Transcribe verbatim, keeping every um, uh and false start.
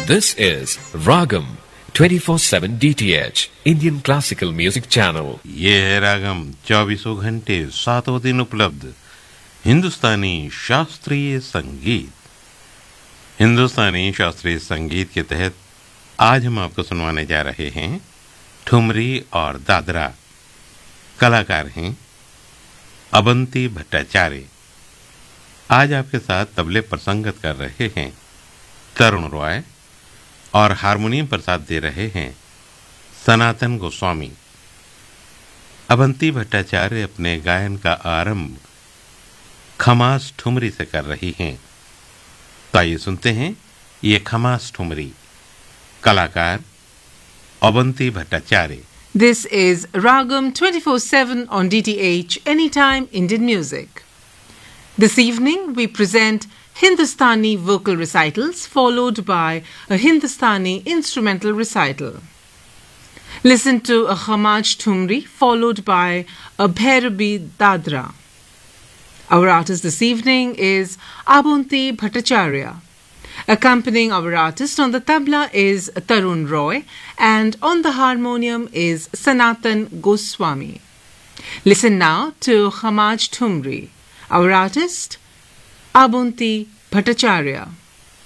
This is Ragam twenty-four seven D T H Indian Classical Music Channel. ये है रागम चौबीसों घंटे सातों दिन उपलब्ध हिंदुस्तानी शास्त्रीय संगीत। हिंदुस्तानी शास्त्रीय संगीत के तहत आज हम आपको सुनवाने जा रहे हैं ठुमरी और दादरा। कलाकार हैं अबंती भट्टाचार्य। आज आपके साथ तबले पर संगत कर रहे हैं तरुण रॉय और हारमोनियम पर साथ दे रहे हैं सनातन गोस्वामी। अबंती भट्टाचार्य अपने गायन का आरंभ खमास ठुमरी से कर रही हैं। तो आइए सुनते हैं ये खमास ठुमरी। कलाकार अबंती Bhattacharya. This is Ragam twenty-four seven on D T H Anytime Indian Music. This evening we present Hindustani vocal recitals followed by a Hindustani instrumental recital. Listen to a Khamaj Thumri followed by a Bhairabi Dadra. Our artist this evening is Abunti Bhattacharya. Accompanying our artist on the tabla is Tarun Roy and on the harmonium is Sanatan Goswami. Listen now to Khamaj Thumri. Our artist Abunti Bhattacharya.